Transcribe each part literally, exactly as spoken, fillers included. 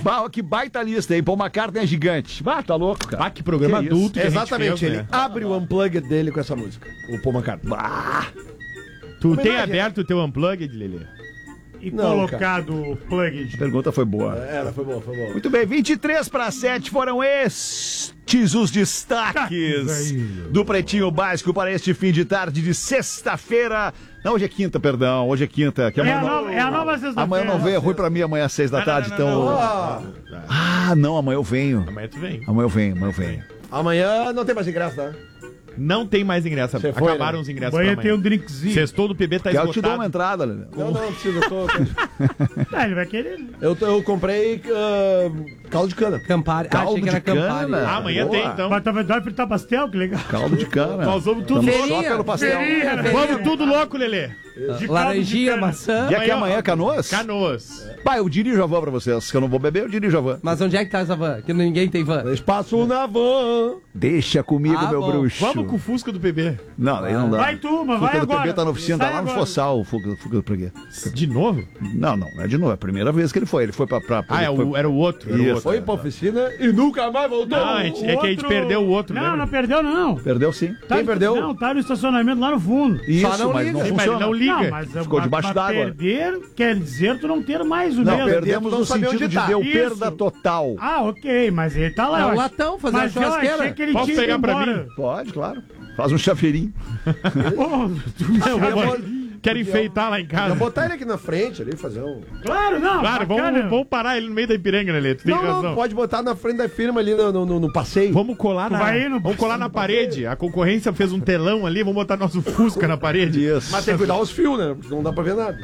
Bah, que baita lista, hein? Paul McCartney é gigante. Bah, tá louco, cara. Ah, que programa Que adulto que Exatamente, a gente fez, ele né? abre o unplugged dele com essa música, o Paul McCartney. Bah. Tu tem Homenagem. aberto o teu unplugged, Lelê? E Não, colocado o plug. A pergunta foi boa. Era, foi bom, foi bom. Muito bem, vinte e três para sete foram estes os destaques do Pretinho Básico para este fim de tarde de sexta-feira. Não, hoje é quinta, perdão. Hoje é quinta. Que É amanhã a não- nova, é a nova sexta-feira. Amanhã não vem, é ruim pra mim amanhã às seis da Não, tarde, não, não, então. não, não. Ah, Ah, não, amanhã eu venho. Amanhã tu vem. Amanhã eu venho, amanhã eu venho. amanhã não tem mais ingresso, né? Não tem mais ingresso. Você foi, Acabaram né? os ingressos Amanhã pra tem um amanhã. drinkzinho. Sextou do P B tá Quer eu te dou esgotado. uma entrada, Lelê. Não, não, não precisa, eu tô... Ah, ele vai querer. eu, tô- eu comprei ah, caldo de cana. Campari. Ah, Caldo achei que era de cana. Campari. Ah, amanhã Boa. tem, então. Vai, vai, vai fritar pastel, que legal. Caldo de cana. Nós vamos tudo Tamo louco. só pelo pastel. Vamos tudo louco, Lelê. De caldo Laranjinha, de cana. maçã. Dia que Amanhã, amanhã, Canoas? Canoas. Pai, eu dirijo a van pra vocês. Que eu não vou beber, eu dirijo a van. Mas onde é que tá essa van? Que ninguém tem van. Espaço na van. Deixa comigo, Ah, meu bom. bruxo. Vamos com o Fusca do P B. Não, aí não dá. Vai tu, mas Fuca vai do agora. P B tá na oficina, tá Sai lá no agora. Fossal, o Fuca, Fuca do P B. De novo? Não, não, não é de novo. É a primeira vez que ele foi. Ele foi pra... pra Ah, é foi- o, era o outro. Era o Isso. outro. Foi pra oficina e nunca mais voltou. Não, a gente- é que a gente Outro- perdeu o outro, Não, lembra? não perdeu, não. Perdeu sim. Tá- Quem perdeu? Não, tá no estacionamento lá no fundo. Isso, não mas liga. não Sim, mas ele funciona. não liga. Não, mas Ficou mas- debaixo mas d'água. perder quer dizer tu não ter mais o Não, mesmo. perdemos não no sabia sentido onde de tá. deu Isso. perda total. Ah, ok, mas ele tá lá. É eu um ach- latão, fazer mas uma eu churrasqueira. achei que ele Posso tinha ido pegar pra embora. mim? Pode, claro. Faz um chaveirinho. Pô, tu- Não, Podia vou- bo- Quero enfeitar lá em Ia casa. botar ele aqui na frente ali, fazer um... Claro, não. Claro, bacana. vamos, vamos parar ele no meio da Ipiranga, Lelê. Tu tem Não, razão. não, pode botar na frente da firma ali no, no, no passeio. Vamos colar na, vai ir no- vamos colar na parede. A concorrência fez um telão ali, vamos botar nosso Fusca na parede. Isso. Mas tem que cuidar os fios, né? Porque não dá pra ver nada.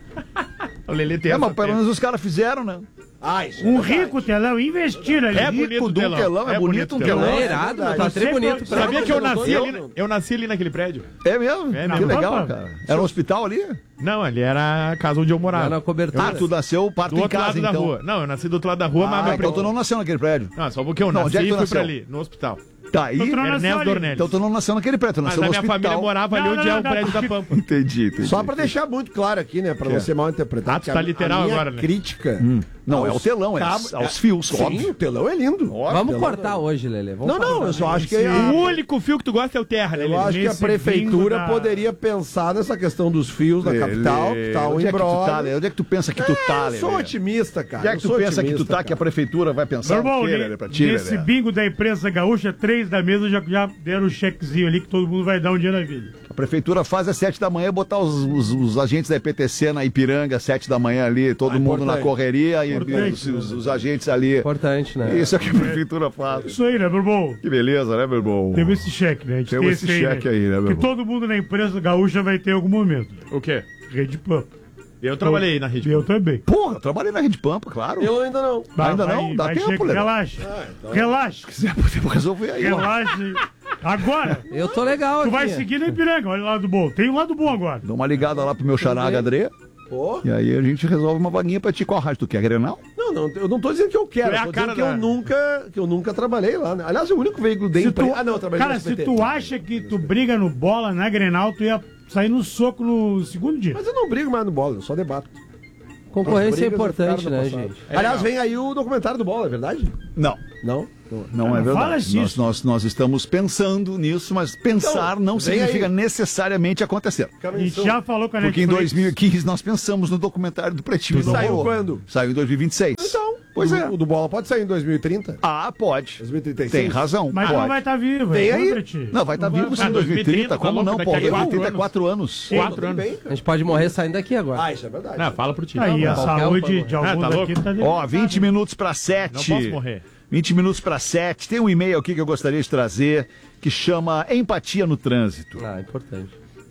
O Lelê tem É, essa mas pelo menos os caras fizeram, né? Ah, isso Um é verdade. rico telão, investir ali. É Rico bonito o de um telão. telão, é bonito um telão. É É irado, verdade. tá Você tri foi- bonito. Sabe Sabia que eu Eu não tô nasci ali, vendo. eu nasci ali naquele prédio? É mesmo? É, que na legal, Pampa. cara. Era um hospital ali? Não, ali era a casa onde eu morava. Lá na cobertura. Ah, tu nasceu parto Do em outro casa, lado da então. rua. Não, eu nasci do outro lado da rua, mas Ah, meu então pre- tu não nasceu naquele prédio. Não, só porque eu Não, nasci onde é que e tu fui nasceu? pra ali, no hospital. Tá aí. Tu não nasceu Ernesto ali. Dornelles. Então tu não nasceu naquele prédio, tu Mas nasceu a no minha hospital. família morava ali Não, onde não, é o não, prédio não. da Pampa. Entendi, entendi. Só pra deixar muito claro aqui, né? Pra não ser mal interpretado. Ah, tu que tá a- literal a minha agora, né? crítica... Não, é o aos telão, é cabos- aos, aos fios, Sim, óbvio. o telão é lindo. Óbvio. Vamos Telão- cortar hoje, Lelê. Vamos Não, não, cortar. eu só acho que... Esse- a- O único fio que tu gosta é o terra, né, Eu Lelê? acho que a Nesse prefeitura bingo da- poderia pensar nessa questão dos fios da capital, que tá um Onde é que tu tá, embrólio. Lelê? Onde é que tu pensa que tu tá, Eu Lelê? sou otimista, cara. Onde é eu que tu sou pensa que tu otimista, tá, que a cara. prefeitura vai pensar Meu irmão, o quê, ne- Lelê, pra ti, nesse Lelê? bingo da imprensa gaúcha, três da mesa já, já deram o chequezinho ali que todo mundo vai dar um dia na vida. A prefeitura faz às sete da manhã botar os, os- os agentes da I P T C na Ipiranga, às sete da manhã ali, todo Ah, mundo importante. na correria e Importante, os, os- os agentes ali. Importante, né? Isso é o que a prefeitura faz. Isso aí, né, meu irmão? Que beleza, né, meu irmão? Temos esse cheque, né? A gente Temos tem esse esse cheque aí, né, meu Que irmão? todo mundo na imprensa gaúcha vai ter em algum momento. O quê? Rede Pampa. Eu trabalhei na rede. Eu também. Porra, eu trabalhei na Rede Pampa, claro. Eu ainda não. Vai- Ainda vai- não? Dá vai tempo, chegar- Lelê. Relaxa. Ah, então. Relaxa. Se quiser, podemos resolver aí, ó. Relaxa. Agora, Eu tô legal tu aqui. vai seguir na Ipiranga. Olha o lado bom. Tem um lado bom agora. Dá uma ligada lá pro meu xará Gadré. Pô. E aí a gente resolve uma vaguinha pra ti. Qual rádio tu quer? Grenal? Não, não, eu não tô dizendo que eu quero, Tu é eu a tô cara dizendo que eu da- nunca, que eu nunca trabalhei lá, né? Aliás, é o único veículo de Se empresa. tu- Ah, não, eu trabalhei Cara, no se S B T. tu acha que tu briga no bola na Grenal, tu ia sair no soco no segundo dia. Mas eu não brigo mais no bola, eu só debato. Concorrência é As brigas importante, ficaram né, no passado. gente? Aliás, vem aí o documentário do bola, é verdade? Não. Não? Não. Não Ah, é não verdade. fala Nós, disso. nós, nós estamos pensando nisso, mas pensar Então, não vem significa aí. necessariamente acontecer. A gente já falou com a Porque em Netflix. dois mil e quinze nós pensamos no documentário do Pretinho. E não saiu rolou. quando? Saiu em dois mil e vinte e seis. Então, Pois o, é. o do bola pode sair em dois mil e trinta? Ah, pode. dois mil e trinta e seis? Tem razão. Mas tu pode. não vai estar vivo. Vem é aí. contra ti. Não, vai estar vai- vivo sim Ah, em dois mil e trinta. dois mil e trinta, Como tá não, louco, pô? daqui a dois mil e trinta é quatro quatro anos. Quatro Tudo anos. bem, A gente pode morrer saindo daqui agora. Ah, isso é verdade. Ah, fala pro tio. Aí, a Qualquer saúde um, de Ah, alguns tá aqui louco? tá Ó, vinte minutos para Não sete. posso morrer. vinte minutos para sete. Tem um e-mail aqui que eu gostaria de trazer que chama Empatia no Trânsito. Ah, importante.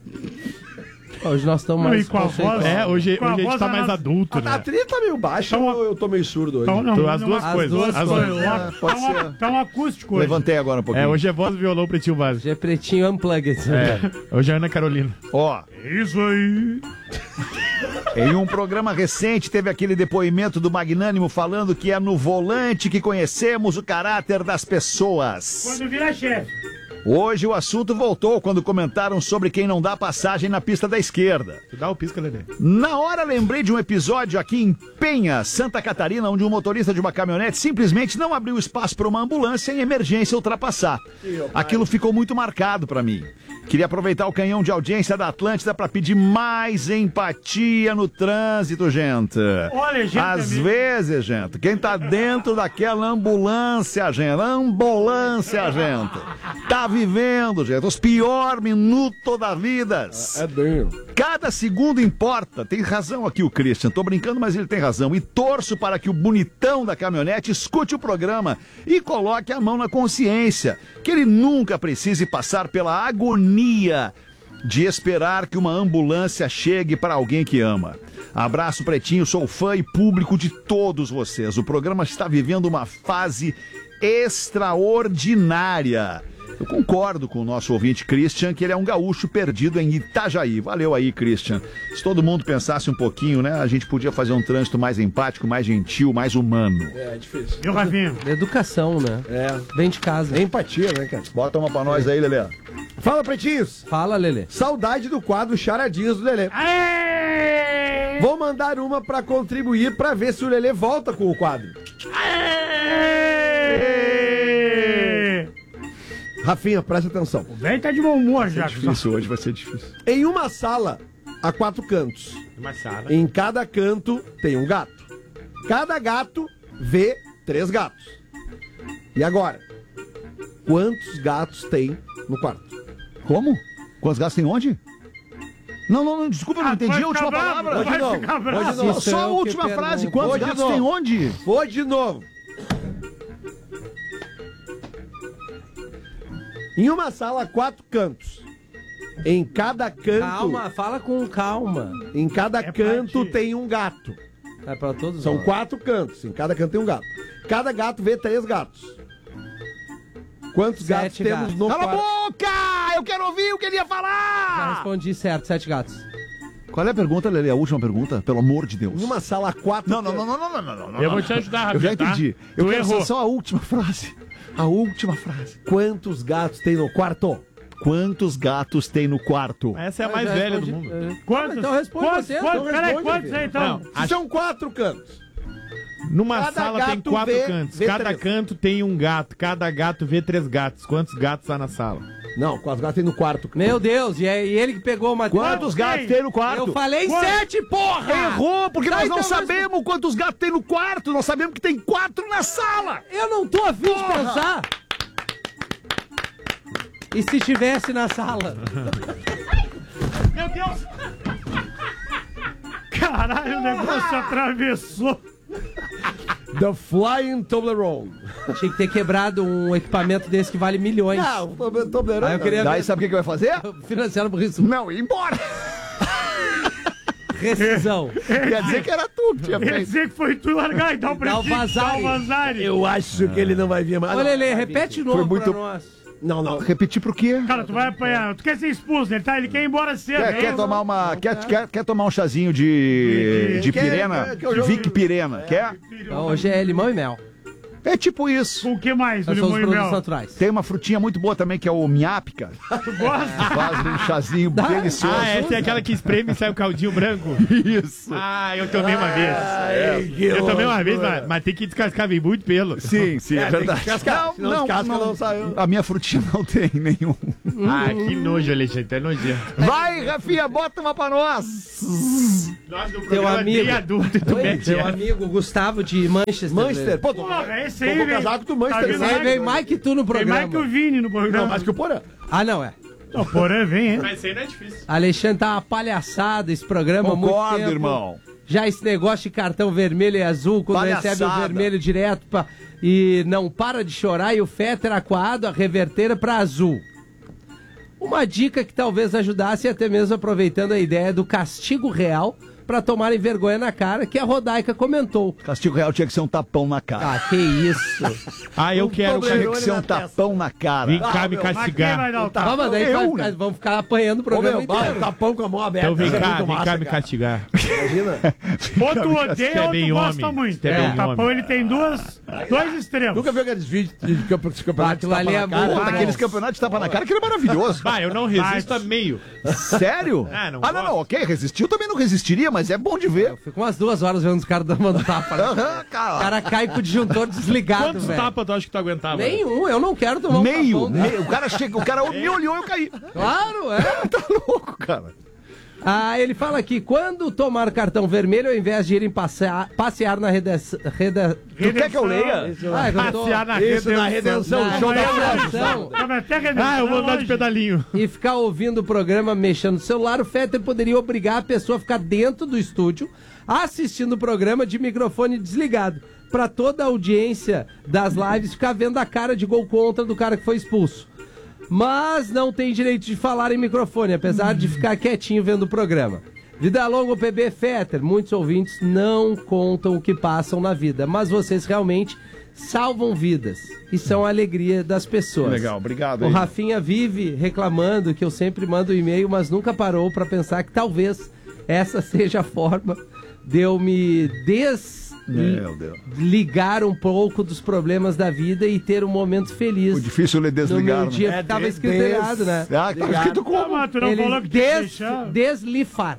Hoje nós estamos Não, mais e com a voz- conceituados. É, hoje, Com a hoje a gente voz tá da mais nossa- adulto, A, a né? trilha tá meio baixa Então, ou eu tô meio surdo hoje? Então, não, Tu- as não, duas as coisas, duas as coisas. duas. Tá, Pode um- ser. tá um acústico hoje. Levantei agora um pouquinho. É, hoje é voz e violão pretinho básico. Hoje é pretinho unplugged. É, hoje é Ana Carolina. Ó, Isso aí. em um programa recente teve aquele depoimento do Magnânimo falando que é no volante que conhecemos o caráter das pessoas. Quando vira chefe. Hoje o assunto voltou quando comentaram sobre quem não dá passagem na pista da esquerda. Tu dá o pisca, Lelê. Na hora lembrei de um episódio aqui em Penha, Santa Catarina, onde um motorista de uma caminhonete simplesmente não abriu espaço para uma ambulância em emergência ultrapassar. Aquilo ficou muito marcado para mim. Queria aproveitar o canhão de audiência da Atlântida para pedir mais empatia no trânsito, gente. Olha, gente, Às amigo. vezes, gente, quem tá dentro daquela ambulância, gente, ambulância, gente, tá vivendo, gente, os piores minutos da vida. É bem. Cada segundo importa. Tem razão aqui o Christian. Tô brincando, mas ele tem razão. E torço para que o bonitão da caminhonete escute o programa e coloque a mão na consciência. Que ele nunca precise passar pela agonia de esperar que uma ambulância chegue para alguém que ama. Abraço, Pretinho. Sou fã e público de todos vocês. O programa está vivendo uma fase extraordinária. Eu concordo com o nosso ouvinte Christian que ele é um gaúcho perdido em Itajaí. Valeu aí, Christian. Se todo mundo pensasse um pouquinho, né, a gente podia fazer um trânsito mais empático, mais gentil, mais humano. É, é difícil. Viu, Rafinha? Educação, né? É. Vem de casa. É empatia, né, cara? Bota uma pra nós aí, Lelê. Fala, pretinhos. Fala, Lelê. Saudade do quadro Charadinhas do Lelê. Aê! Vou mandar uma pra contribuir pra ver se o Lelê volta com o quadro. Aê! Rafinha, presta atenção. O velho tá de bom humor já. Difícil hoje, vai ser difícil. Em uma sala, há quatro cantos. Uma sala. Em cada canto tem um gato. Cada gato vê três gatos. E agora? Quantos gatos tem no quarto? Como? Quantos gatos tem onde? Não, não, não, desculpa, eu não Ah, entendi vai a última ficar bravo, palavra. vai Vai de ficar novo, bravo. vai de novo. Isso Só a é o que última pergunto. frase. Vou Quantos de gatos novo. tem onde? Vou de novo. Em uma sala, há quatro cantos. Em cada canto, Calma, fala com calma. em cada É canto pra ti. tem um gato. É pra todos São nós. quatro cantos. Em cada canto tem um gato. Cada gato vê três gatos. Quantos Sete gatos temos gatos. no Cala a quarto? boca! Eu quero ouvir o que ele ia Já falar! respondi certo, sete gatos. Qual é a pergunta, Lelê? A última pergunta? Pelo amor de Deus. Em uma sala, há quatro Não, não, cantos. não, não, não, não, não, não. Eu vou te ajudar, Eu já Rafinha, tá? entendi. Eu Tu quero errou. só a última frase. A última frase. Quantos gatos tem no quarto? Quantos gatos tem no quarto? Essa é a Eu mais já velha respondi- do mundo. é. Quantos? Então responde quantos, você. quantos, Então peraí, responde, quantos aí, então? Não, acho- São quatro cantos. Numa Cada sala tem gato quatro vê- cantos. vê Cada três. canto tem um gato. Cada gato vê três gatos. Quantos gatos há na sala? Não, quatro gatos tem no quarto. Meu Deus, e é e ele que pegou uma... Quantos gatos tem no quarto? Eu falei Quantos? sete, porra! Errou, porque Tá, nós não então nós- sabemos quantos gatos tem no quarto. Nós sabemos que tem quatro na sala. Eu não tô afim de pensar. E se tivesse na sala? Meu Deus! Caralho, o negócio atravessou. The Flying Toblerone. Tinha que ter quebrado um equipamento desse que vale milhões. Não, o Toblerone. Ah, eu queria- Daí sabe o que que vai fazer? Financiado por isso. Não, ir embora. Rescisão. Quer dizer que era tu que tinha Quer feito. dizer que foi tu largar e dar o Dá o pretinho. vazare. Dá o vazare. Eu acho que ele não vai vir mais. Ô, Não, Lelê, vai vir. repete de novo Foi muito- pra nós. Não, não. Repetir pro quê? Cara, tu vai apanhar. Tu quer ser expulso, ele, tá? Ele quer ir embora cedo. Quer, hein? quer tomar uma. Quer, quer, quer tomar um chazinho de. de Quer- pirena? quer que eu jogue- Vic Pirena. Quer? Então, hoje é limão e mel. É tipo isso. Com o que mais? O Nós somos limão e produtos mel. naturais. Tem uma frutinha muito boa também que é o miápica. Tu gosta? Faz um chazinho delicioso. Ah, essa é aquela que espreme e sai o caldinho branco. Isso. Ah, eu tomei uma vez. Ai, que Eu tomei uma loucura. vez, mas, mas tem que descascar, vem muito pelo. Sim, sim, é, É, tem que verdade. cascar, senão descasca, não sai. A minha frutinha não tem nenhum. Ah, que nojo, Alexandre, é nojento. Vai, Rafinha, bota uma pra nós. Nós do Teu amigo. bem adulto e tu Oi, mete teu essa. amigo Gustavo de Manchester. Manchester. Pô, tô, Porra, esse tô aí com o vem- casaco do tá Manchester. vindo Aí né? vem mais que tu no Tem programa. mais que o Vini no programa. Não, mais que o Porã. Ah, não é. O Porã vem, hein? Mas isso aí não é difícil. Alexandre, tá uma palhaçada esse programa há muito Concordo, tempo. irmão. Já esse negócio de cartão vermelho e azul, quando Palhaçada. recebe o vermelho direto pra, e não para de chorar e o Fetter acuado, a reverter pra azul. Uma dica que talvez ajudasse, até mesmo aproveitando a ideia do castigo real pra tomarem vergonha na cara, que a Rodaica comentou. Castigo real tinha que ser um tapão na cara. Ah, que isso. Ah, eu quero Tinha que que ser um tapão na cara. Vem cá me Mas quem vai castigar. dar o Tá, tapa? mas daí eu, vai né? ficar- vão ficar apanhando o Ô, programa meu, bah, inteiro. tapão com a mão aberta. Então vem isso é cá, muito vem massa, cá me cara. castigar. Imagina. Ou tu odeia Você é ou bem tu gosta homem. muito. Você é bem o tapão homem. ele tem duas, dois extremos. Nunca viu aqueles vídeos de campe- de campeonato Aquilo ali é cara? bom. Puta, aqueles campeonatos de tapa na cara que era maravilhoso. Vai, eu não resisto a meio. Sério? Ah, não ah, não, não, gosto. ok, resistiu, também não resistiria, mas é bom de ver. Fico umas duas horas vendo os caras dando tapa. né? Aham, O cara. cara cai com o disjuntor desligado, Quantos velho. tapas tu acha que tu aguentava? Nenhum, eu não quero tomar um Meio, tapão. meio. O cara chega, o cara me olhou e eu caí. Claro, é. Tá louco, cara. Ah, ele fala aqui, quando tomar cartão vermelho, ao invés de irem passear, passear na redação... Reda... Tu quer que eu leia? Ah, é que eu tô... Passear na Isso, na redenção, Na show da redenção. Tava até redenção Ah, eu vou andar de hoje. pedalinho. E ficar ouvindo o programa mexendo no celular, o Fetter poderia obrigar a pessoa a ficar dentro do estúdio, assistindo o programa de microfone desligado, pra toda a audiência das lives ficar vendo a cara de gol contra do cara que foi expulso. Mas não tem direito de falar em microfone, apesar de ficar quietinho vendo o programa. Vida longa, o P B Fetter. Muitos ouvintes não contam o que passam na vida, mas vocês realmente salvam vidas e são a alegria das pessoas. Legal, obrigado O aí. Rafinha vive reclamando que eu sempre mando e-mail, mas nunca parou pra pensar que talvez essa seja a forma de eu me Meu Deus. desligar um pouco dos problemas da vida e ter um momento feliz. O difícil é No desligar, meu dia né? É, tava des- escrito des- errado, né? Ah, tá escrito Ah, como? mas tu não Ele falou que tinha que des, deixar. deslifar.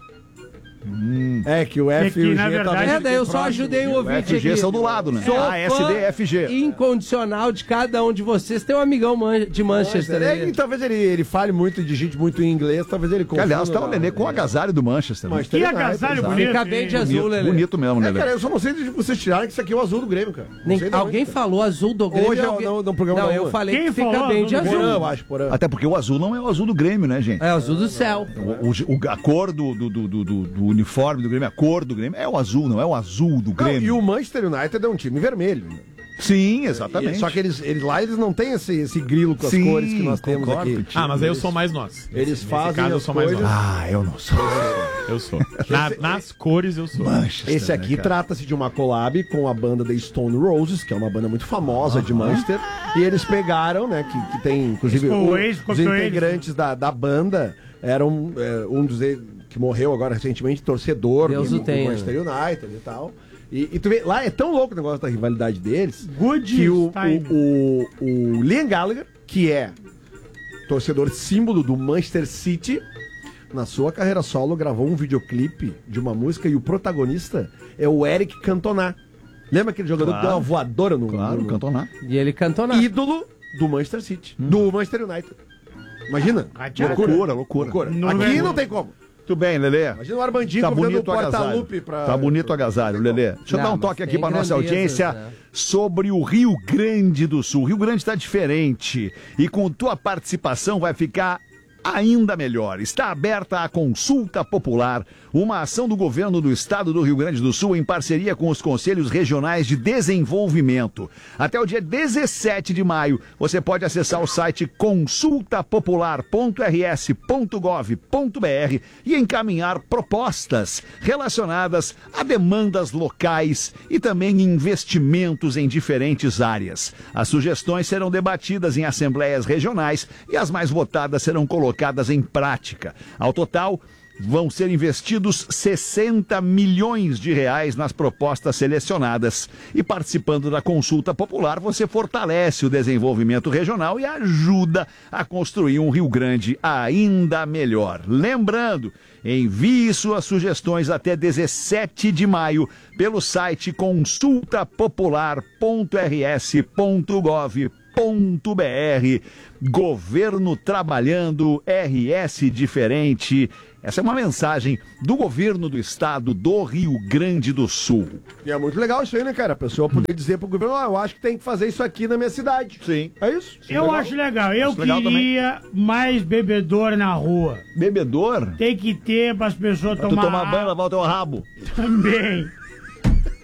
É que o F que, e o na G verdade, É, daí eu só próximo, ajudei o O ouvinte F G aqui. são do lado, né? Sou A, S, fã D, F, G. incondicional de cada um de vocês. Tem um amigão man- de Manchester É, aí. e talvez ele, ele fale muito, digite muito em inglês, talvez ele Que, aliás, tá o lá, Nenê com o agasalho do Manchester. né? Manchester Que United, agasalho exato. bonito. Fica bem de hein? azul, Bonito, Lelê. bonito mesmo, É, Nenê. cara, eu só não sei de vocês tirarem que isso aqui é o azul do Grêmio, cara. Não Nem- sei de alguém onde, cara. falou azul do Grêmio. Hoje é o- alguém... no- no programa Não, da eu Lua. falei Quem que fica falou bem azul de do azul. Grêmio? Porã, eu acho, Porã. Até porque o azul não é o azul do Grêmio, né, gente? É azul do céu. O, o- o- a cor do, do, do, do- do uniforme do Grêmio, a cor do Grêmio é o azul, não é o azul do Não, Grêmio. e o Manchester United é um time vermelho. né? Sim, exatamente. Só que eles, eles lá eles não têm esse, esse grilo com as Sim, cores que nós temos concordo aqui. contigo. Ah, mas aí eu sou mais nós. Eles Nesse fazem caso, eu as sou mais coisas- nós. Ah, eu não sou. Eu sou. Na- nas cores, eu sou. Manchester, Esse aqui né, cara? trata-se de uma collab com a banda The Stone Roses, que é uma banda muito famosa de Manchester. E eles pegaram, né, que, que tem, inclusive, Ficou o- ex, ficou os ex. integrantes da, da banda eram é, um dos e- que morreu agora recentemente, torcedor Deus do, o do tenha, Manchester United e tal. E, e tu vê, lá é tão louco o negócio da rivalidade deles Good que o, time. o, o, o Liam Gallagher, que é torcedor símbolo do Manchester City, na sua carreira solo gravou um videoclipe de uma música e o protagonista é o Eric Cantona. Lembra aquele jogador Claro. que deu uma voadora no, Claro, no, Cantona. E ele cantou na... ídolo do Manchester City, do Manchester United. Imagina. Loucura, loucura. Loucura. Não Aqui é- não tem como. Tudo bem, Lelê. Imagina o Armandinho Tá convidando bonito o o agasalho. Porta-Lupe pra... Tá bonito o agasalho, Lelê. Deixa eu Não, dar um mas toque aqui tem pra nossa grandezas, audiência né? sobre o Rio Grande do Sul. O Rio Grande está diferente e com tua participação vai ficar ainda melhor. Está aberta a consulta popular, uma ação do governo do estado do Rio Grande do Sul em parceria com os conselhos regionais de desenvolvimento. Até o dia dezessete de maio, você pode acessar o site consulta popular ponto r s ponto gov ponto b r e encaminhar propostas relacionadas a demandas locais e também investimentos em diferentes áreas. As sugestões serão debatidas em assembleias regionais e as mais votadas serão colocadas em prática. Ao total, vão ser investidos sessenta milhões de reais nas propostas selecionadas. E participando da consulta popular, você fortalece o desenvolvimento regional e ajuda a construir um Rio Grande ainda melhor. Lembrando, envie suas sugestões até dezessete de maio pelo site consulta popular ponto r s ponto gov ponto b r. Governo trabalhando, R S diferente. Essa é uma mensagem do governo do estado do Rio Grande do Sul. E é muito legal isso aí, né, cara? A pessoa poder dizer pro governo, ah, eu acho que tem que fazer isso aqui na minha cidade. Sim. É isso? Eu Legal. acho legal. Eu Acho legal queria mais bebedor na rua. Bebedor? Tem que ter para as pessoas Pra tu tomar tomar banho e lavar o teu rabo. também.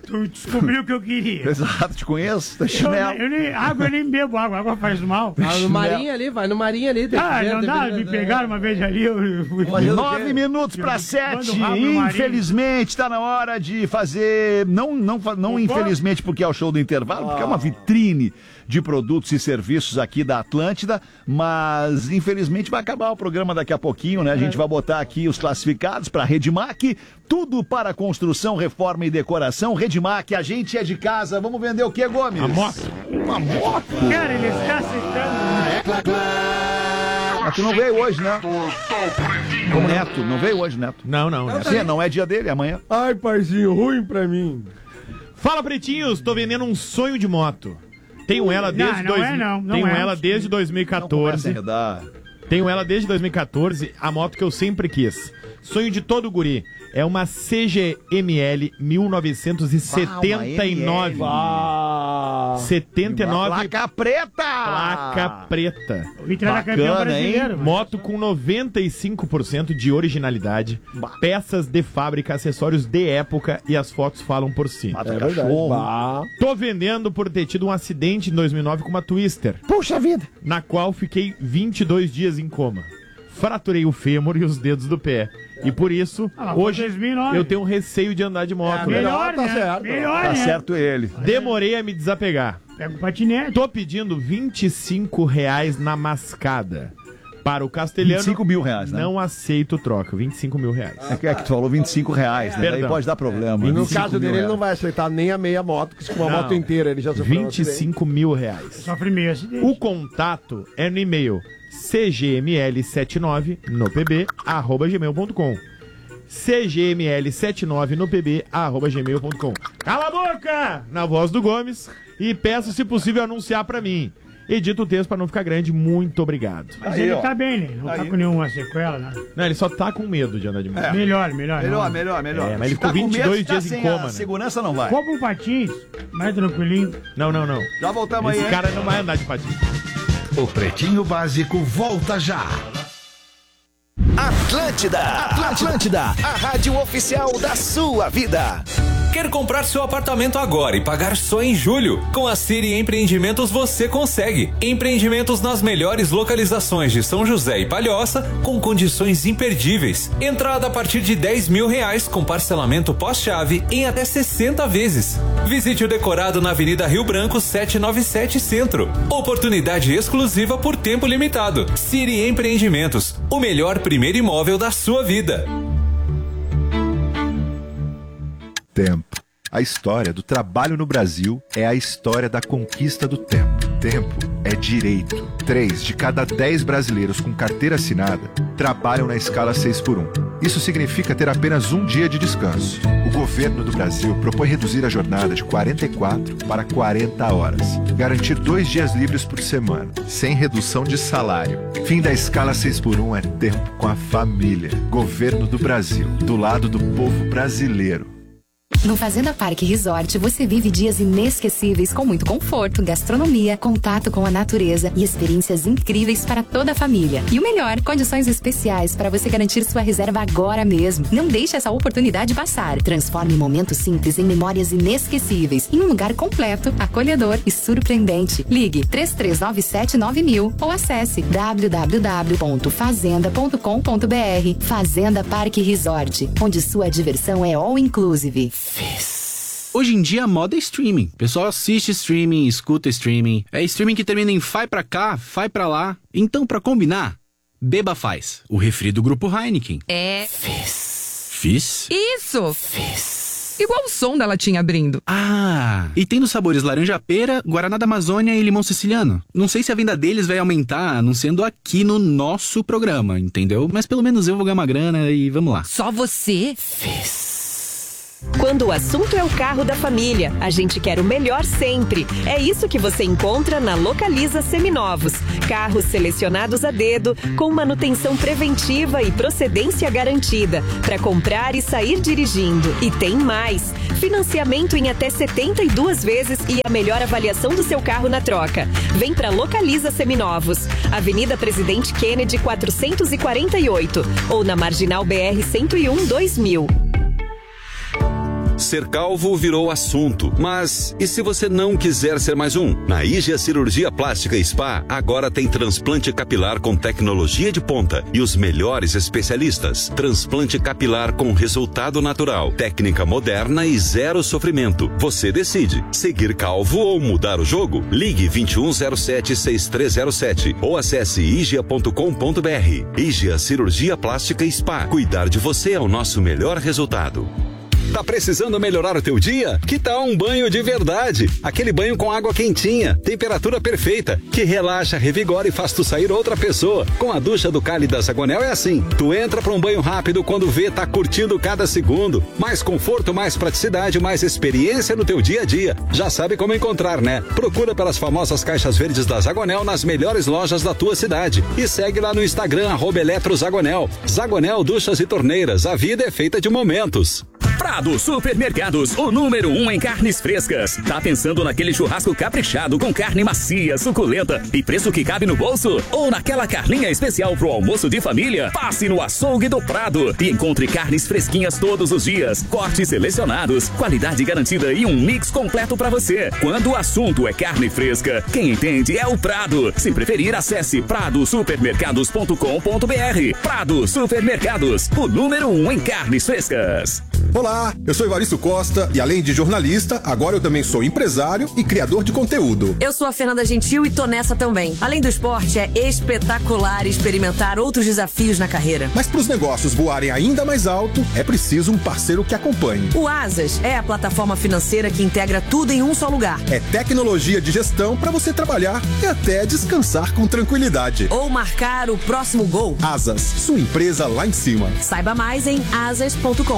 Tu descobriu o que eu queria. Exato, te conheço. Tá Eu, chinelo. eu nem, água eu nem bebo água, água faz mal. Vai no Marinho ali, vai no Marinho ali. tem Ah, que ver, não tem dá, que ver, me pegaram uma vez ali, eu fui. Nove minutos para sete. Manda o rabo no Marinho. Infelizmente, está na hora de fazer. Não, não, fa- não infelizmente, porque é o show do intervalo, porque é uma vitrine de produtos e serviços aqui da Atlântida, mas infelizmente vai acabar o programa daqui a pouquinho, né? A gente vai botar aqui os classificados para Redmac, tudo para construção, reforma e decoração. Redmac, a gente é de casa. Vamos vender o que, Gomes? A moto. Uma moto. Cara, ele está aceitando. Mas tu não veio hoje, né? O Neto, não veio hoje, Neto? Não, não. né? Sim, não é dia dele, é amanhã. Ai, parzinho, ruim pra mim. Fala, pretinhos, tô vendendo um sonho de moto. Tenho ela desde não dois... é, não, não Tenho é. ela desde dois mil e Começa a quatorze. enredar. Tenho ela desde dois mil e quatorze, a moto que eu sempre quis. Sonho de todo guri. É uma C G M L mil novecentos e setenta e nove. Ah, setenta e nove. Placa preta! Placa preta. O Vitor era campeão Bacana, brasileiro. mano. Moto com noventa e cinco por cento de originalidade, peças de fábrica, acessórios de época e as fotos falam por si. Mata é verdade. cachorro. Bah. Tô vendendo por ter tido um acidente em dois mil e nove com uma Twister, Puxa vida! na qual fiquei vinte e dois dias em coma. Fraturei o fêmur e os dedos do pé. E por isso, Ah, mas foi hoje dois mil e nove. eu tenho um receio de andar de moto. né? Melhor, tá né? certo. Melhor, Tá né? certo ele. Demorei a me desapegar. Pega o patinete. Tô pedindo vinte e cinco reais na mascada. Para o castelhano, vinte e cinco mil reais, né? não aceito troca. vinte e cinco mil reais. É que, é que tu falou vinte e cinco reais, né? Daí Perdão. pode dar problema. E no vinte e cinco caso mil dele, ele reais. não vai aceitar nem a meia moto, que com uma Não. moto inteira ele já sofreu um vinte e acidente. cinco mil reais. Sofre meio acidente. O contato é no e-mail c g m l setenta e nove no p b arroba gmail ponto com. c g m l setenta e nove no p b arroba gmail ponto com. Cala a boca! Na voz do Gomes. E peço, se possível, anunciar pra mim. Edita o texto pra não ficar grande. Muito obrigado. Mas Aí, ele ó. tá bem, né? Não Aí. tá com nenhuma sequela, né? Não, ele só tá com medo de andar de moto. É. Melhor, melhor. Melhor, não. melhor, melhor. É, mas ele Se tá ficou com vinte e dois medo, tá dias em sem coma, a né? Segurança não vai. Compra um patins, mais tranquilinho. Não, não, não. Já voltamos aí, Esse hein? cara não vai andar de patins. O Pretinho Básico volta já. Atlântida, Atlântida, a rádio oficial da sua vida. Quer comprar seu apartamento agora e pagar só em julho? Com a Siri Empreendimentos você consegue. Empreendimentos nas melhores localizações de São José e Palhoça, com condições imperdíveis. Entrada a partir de dez mil reais com parcelamento pós-chave em até sessenta vezes. Visite o decorado na Avenida Rio Branco setecentos e noventa e sete Centro. Oportunidade exclusiva por tempo limitado. Siri Empreendimentos, o melhor primeiro imóvel da sua vida. Tempo. A história do trabalho no Brasil é a história da conquista do tempo. Tempo é direito. Três de cada dez brasileiros com carteira assinada trabalham na escala seis por um. Isso significa ter apenas um dia de descanso. O governo do Brasil propõe reduzir a jornada de quarenta e quatro para quarenta horas. Garantir dois dias livres por semana, sem redução de salário. Fim da escala seis por um é tempo com a família. Governo do Brasil, do lado do povo brasileiro. No Fazenda Parque Resort, você vive dias inesquecíveis com muito conforto, gastronomia, contato com a natureza e experiências incríveis para toda a família. E o melhor, condições especiais para você garantir sua reserva agora mesmo. Não deixe essa oportunidade passar. Transforme momentos simples em memórias inesquecíveis em um lugar completo, acolhedor e surpreendente. Ligue três três nove sete nove mil ou acesse w w w ponto fazenda ponto com ponto b r. Fazenda Parque Resort, onde sua diversão é all inclusive. Hoje em dia a moda é streaming. O pessoal assiste streaming, escuta streaming. É streaming que termina em vai pra cá, vai pra lá. Então, pra combinar, Beba Faz, o refri do grupo Heineken. É. Fizz. Fizz? Isso! Fizz. Igual o som da latinha abrindo. Ah, e tem nos sabores laranja-pera, Guaraná da Amazônia e limão siciliano. Não sei se a venda deles vai aumentar anunciando aqui no nosso programa, entendeu? Mas pelo menos eu vou ganhar uma grana e vamos lá. Só você? Fizz. Quando o assunto é o carro da família, a gente quer o melhor sempre. É isso que você encontra na Localiza Seminovos. Carros selecionados a dedo, com manutenção preventiva e procedência garantida, para comprar e sair dirigindo. E tem mais! Financiamento em até setenta e duas vezes e a melhor avaliação do seu carro na troca. Vem para Localiza Seminovos. Avenida Presidente Kennedy quatrocentos e quarenta e oito ou na Marginal B R cento e um dois mil. Ser calvo virou assunto, mas e se você não quiser ser mais um? Na Ígia Cirurgia Plástica Spa, agora tem transplante capilar com tecnologia de ponta e os melhores especialistas. Transplante capilar com resultado natural, técnica moderna e zero sofrimento. Você decide, seguir calvo ou mudar o jogo? Ligue vinte e um zero sete, sessenta e três zero sete ou acesse igia ponto com ponto br. Ígia Cirurgia Plástica Spa. Cuidar de você é o nosso melhor resultado. Tá precisando melhorar o teu dia? Que tal um banho de verdade? Aquele banho com água quentinha, temperatura perfeita, que relaxa, revigora e faz tu sair outra pessoa. Com a ducha do Cali da Zagonel é assim. Tu entra pra um banho rápido, quando vê, tá curtindo cada segundo. Mais conforto, mais praticidade, mais experiência no teu dia a dia. Já sabe como encontrar, né? Procura pelas famosas caixas verdes da Zagonel nas melhores lojas da tua cidade. E segue lá no Instagram, arroba Eletrozagonel. Zagonel Duchas e Torneiras. A vida é feita de momentos. Prado Supermercados, o número um em carnes frescas. Tá pensando naquele churrasco caprichado com carne macia, suculenta e preço que cabe no bolso? Ou naquela carninha especial pro almoço de família? Passe no Açougue do Prado e encontre carnes fresquinhas todos os dias, cortes selecionados, qualidade garantida e um mix completo pra você. Quando o assunto é carne fresca, quem entende é o Prado. Se preferir, acesse prado supermercados ponto com ponto br. Prado Supermercados, o número um em carnes frescas. Olá, eu sou Evaristo Costa e além de jornalista, agora eu também sou empresário e criador de conteúdo. Eu sou a Fernanda Gentil e tô nessa também. Além do esporte, é espetacular experimentar outros desafios na carreira. Mas para os negócios voarem ainda mais alto, é preciso um parceiro que acompanhe. O Asas é a plataforma financeira que integra tudo em um só lugar. É tecnologia de gestão para você trabalhar e até descansar com tranquilidade. Ou marcar o próximo gol. Asas, sua empresa lá em cima. Saiba mais em asas ponto com.